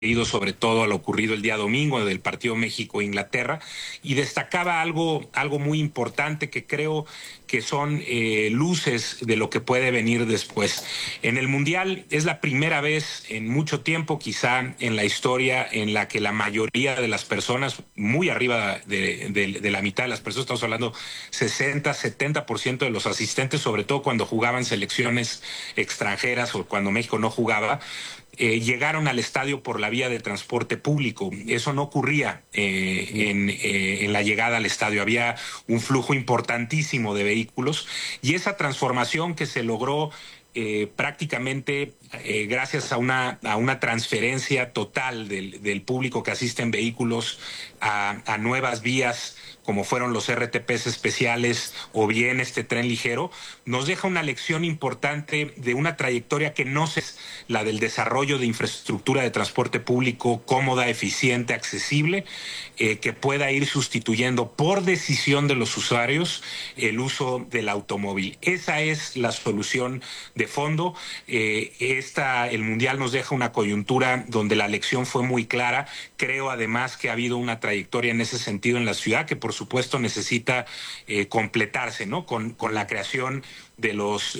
sobre todo a lo ocurrido el día domingo del partido México-Inglaterra, y destacaba algo muy importante que creo que son luces de lo que puede venir después. En el Mundial es la primera vez en mucho tiempo, quizá en la historia, en la que la mayoría de las personas, muy arriba de la mitad de las personas, estamos hablando 60-70% de los asistentes, sobre todo cuando jugaban selecciones extranjeras o cuando México no jugaba, llegaron al estadio por la vía de transporte público. Eso no ocurría en la llegada al estadio. Había un flujo importantísimo de vehículos y esa transformación que se logró prácticamente gracias a una transferencia total del público que asiste en vehículos a nuevas vías como fueron los RTPs especiales o bien este tren ligero, nos deja una lección importante de una trayectoria que no es la del desarrollo de infraestructura de transporte público cómoda, eficiente, accesible, que pueda ir sustituyendo por decisión de los usuarios el uso del automóvil. Esa es la solución de fondo. El Mundial nos deja una coyuntura donde la lección fue muy clara. Creo además que ha habido una trayectoria en ese sentido en la ciudad que por supuesto necesita completarse, ¿no? Con la creación de los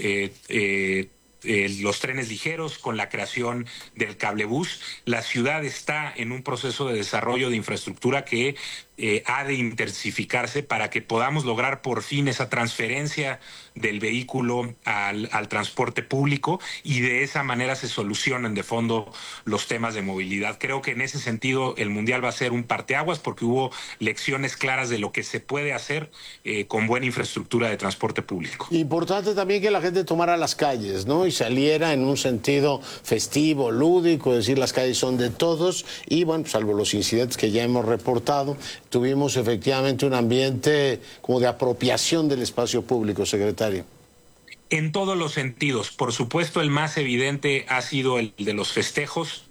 trenes ligeros, con la creación del cablebús. La ciudad está en un proceso de desarrollo de infraestructura que ha de intensificarse para que podamos lograr por fin esa transferencia del vehículo al transporte público y de esa manera se solucionan de fondo los temas de movilidad. Creo que en ese sentido el Mundial va a ser un parteaguas porque hubo lecciones claras de lo que se puede hacer con buena infraestructura de transporte público. Importante también que la gente tomara las calles, ¿no? Y saliera en un sentido festivo, lúdico, es decir, las calles son de todos y, bueno, salvo los incidentes que ya hemos reportado, tuvimos efectivamente un ambiente como de apropiación del espacio público, secretario. En todos los sentidos. Por supuesto, el más evidente ha sido el de los festejos,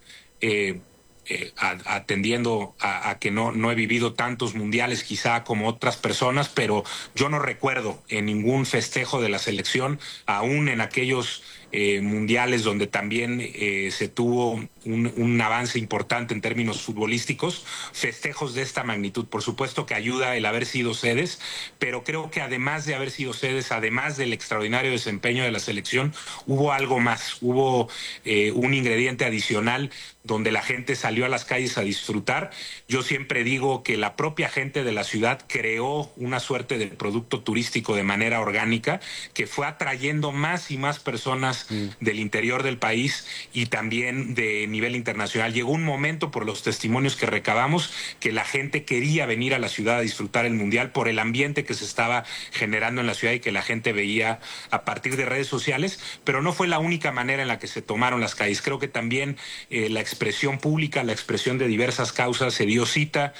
atendiendo a que no he vivido tantos mundiales quizá como otras personas, pero yo no recuerdo en ningún festejo de la selección, aún en aquellos mundiales donde también se tuvo un avance importante en términos futbolísticos, festejos de esta magnitud. Por supuesto que ayuda el haber sido sedes, pero creo que además de haber sido sedes, además del extraordinario desempeño de la selección, hubo algo más, hubo un ingrediente adicional donde la gente salió a las calles a disfrutar. Yo siempre digo que la propia gente de la ciudad creó una suerte de producto turístico de manera orgánica que fue atrayendo más y más personas del interior del país y también de nivel internacional. Llegó un momento, por los testimonios que recabamos, que la gente quería venir a la ciudad a disfrutar el Mundial por el ambiente que se estaba generando en la ciudad y que la gente veía a partir de redes sociales, pero no fue la única manera en la que se tomaron las calles. Creo que también la expresión pública, la expresión de diversas causas se dio cita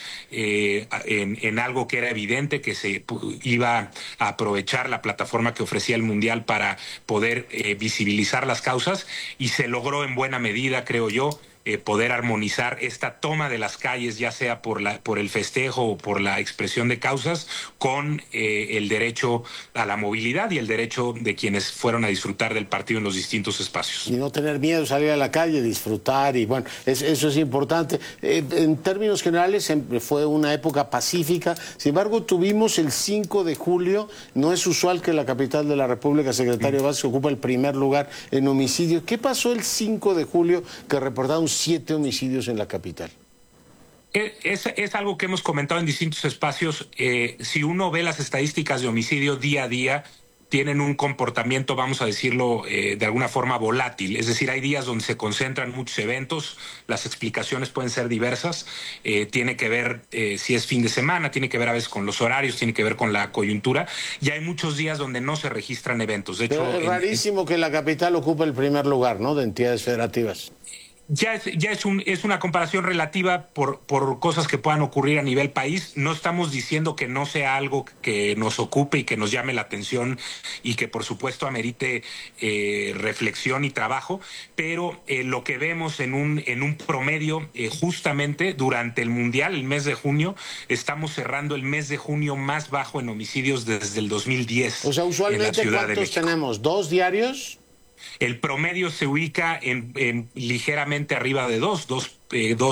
en algo que era evidente, que se iba a aprovechar la plataforma que ofrecía el Mundial para poder visibilizar las causas y se logró en buena medida, creo yo, poder armonizar esta toma de las calles, ya sea por el festejo o por la expresión de causas, con el derecho a la movilidad y el derecho de quienes fueron a disfrutar del partido en los distintos espacios. Y no tener miedo, salir a la calle, disfrutar, y bueno, eso es importante. En términos generales fue una época pacífica, sin embargo tuvimos el 5 de julio, no es usual que la capital de la República, secretario Vázquez, ocupa el primer lugar en homicidios. ¿Qué pasó el 5 de julio que reportaron 7 homicidios en la capital? Es algo que hemos comentado en distintos espacios. Si uno ve las estadísticas de homicidio día a día, tienen un comportamiento, vamos a decirlo, de alguna forma volátil. Es decir, hay días donde se concentran muchos eventos, las explicaciones pueden ser diversas, tiene que ver si es fin de semana, tiene que ver a veces con los horarios, tiene que ver con la coyuntura, y hay muchos días donde no se registran eventos. De hecho, es rarísimo que la capital ocupe el primer lugar, ¿no?, de entidades federativas. Ya es una comparación relativa por cosas que puedan ocurrir a nivel país. No estamos diciendo que no sea algo que nos ocupe y que nos llame la atención y que por supuesto amerite reflexión y trabajo, pero lo que vemos en un promedio justamente durante el Mundial, el mes de junio, estamos cerrando el mes de junio más bajo en homicidios desde el 2010. O sea, usualmente, ¿cuántos tenemos? ¿2 diarios? El promedio se ubica en ligeramente arriba de 2